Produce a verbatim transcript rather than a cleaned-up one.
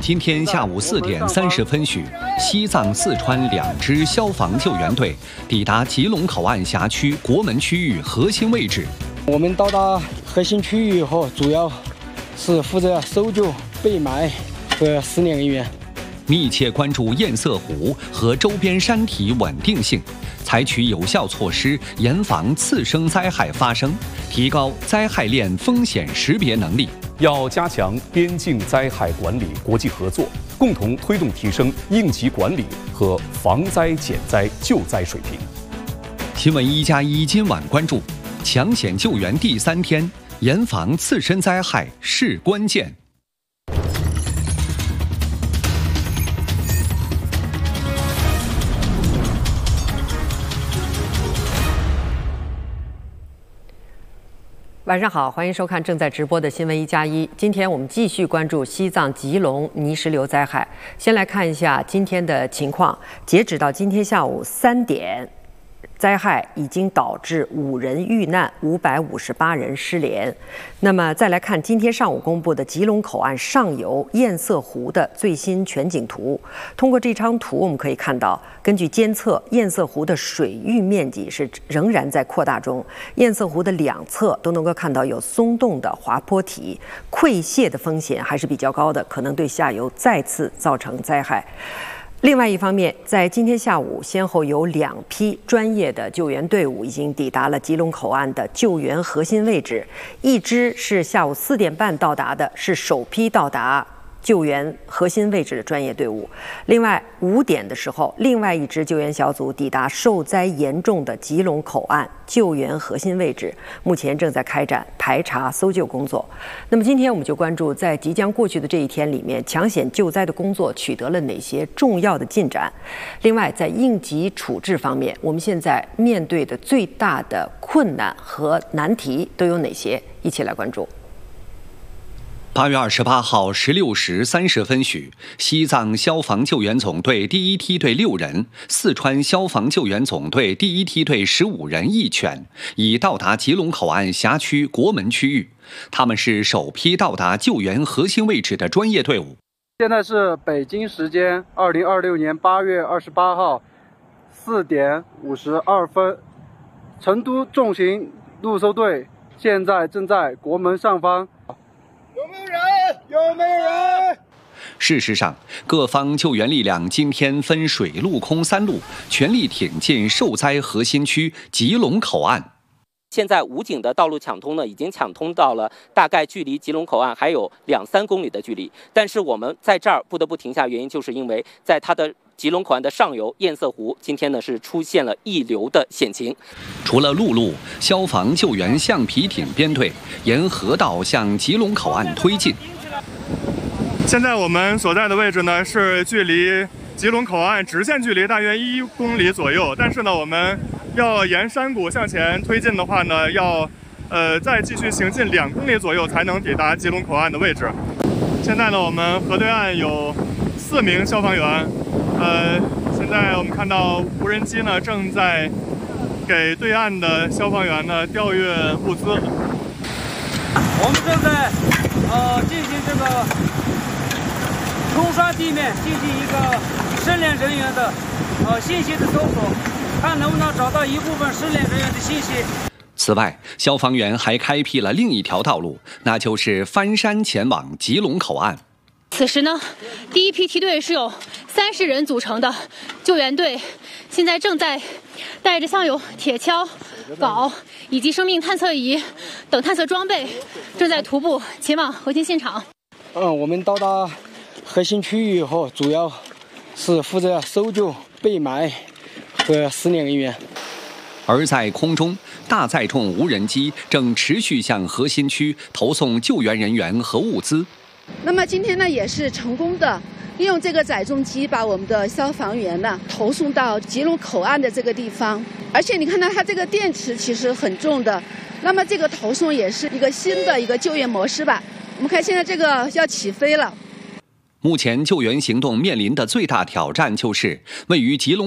今天下午四点三十分许，西藏、四川两支消防救援队抵达吉隆口岸辖区国门区域核心位置。 我们到达核心区域以后，主要是负责搜救、备埋和失联人员， 密切关注堰塞湖和周边山体稳定性，采取有效措施，严防次生灾害发生，提高灾害链风险识别能力。 要加强边境灾害管理国际合作，共同推动提升应急管理和防灾减灾救灾水平。 新闻一加一今晚关注：抢险救援第三天，严防次生灾害是关键。 晚上好，欢迎收看正在直播的新闻一加一。今天我们继续关注西藏吉隆泥石流灾害。先来看一下今天的情况，截止到今天下午三点，灾害已经导致五人遇难，五百五十八人失联。那么再来看今天上午公布的吉隆口岸上游堰塞湖的最新全景图。通过这张图，我们可以看到，根据监测，堰塞湖的水域面积是仍然在扩大中。堰塞湖的两侧都能够看到有松动的滑坡体，溃泻的风险还是比较高的，可能对下游再次造成灾害。另外一方面，在今天下午，先后有两批专业的救援队伍已经抵达了吉隆口岸的救援核心位置。一支是下午四点半到达的，是首批到达救援核心位置的专业队伍。另外，五点的时候，另外一支救援小组抵达受灾严重的吉隆口岸救援核心位置，目前正在开展排查搜救工作。那么今天我们就关注，在即将过去的这一天里面，抢险救灾的工作取得了哪些重要的进展？另外，在应急处置方面，我们现在面对的最大的困难和难题都有哪些？一起来关注。 八月二十八号十六时三十分许，西藏消防救援总队第一梯队六人，四川消防救援总队第一梯队十五人一犬，已到达吉隆口岸辖区国门区域。他们是首批到达救援核心位置的专业队伍。 现在是北京时间二零二六年八月二十八号四点五十二分，成都重型陆搜队现在正在国门上方。有没有人？有没有人？ 事实上，各方救援力量今天分水陆空三路，全力挺进受灾核心区吉隆口岸。 现在武警的道路抢通呢，已经抢通到了大概距离吉隆口岸还有两三公里的距离。但是我们在这儿不得不停下，原因就是因为在它的吉隆口岸的上游堰塞湖，今天呢是出现了溢流的险情。 除了陆路，消防救援橡皮艇编队沿河道向吉隆口岸推进。 现在我们所在的位置呢，是距离吉隆口岸直线距离大约一公里左右，但是呢，我们要沿山谷向前推进的话呢，要呃再继续行进两公里左右才能抵达吉隆口岸的位置。现在呢，我们河对岸有四名消防员，呃，现在我们看到无人机呢正在给对岸的消防员呢调运物资。 我们正在呃进行这个冲刷地面，进行一个失联人员的呃信息的搜索，看能不能找到一部分失联人员的信息。 此外，消防员还开辟了另一条道路，那就是翻山前往吉隆口岸。 此时呢，第一批梯队是由三十人组成的救援队，现在正在带着像有铁锹、镐以及生命探测仪等探测装备，正在徒步前往核心现场。 嗯，我们到达核心区域以后，主要是负责搜救、备埋和失联人员。 而在空中，大载重无人机正持续向核心区投送救援人员和物资。 那么今天呢，也是成功的利用这个载重机把我们的消防员呢投送到吉隆口岸的这个地方。而且你看到它这个电池其实很重的，那么这个投送也是一个新的一个救援模式吧。我们看现在这个要起飞了。 目前救援行动面临的最大挑战就是位于吉隆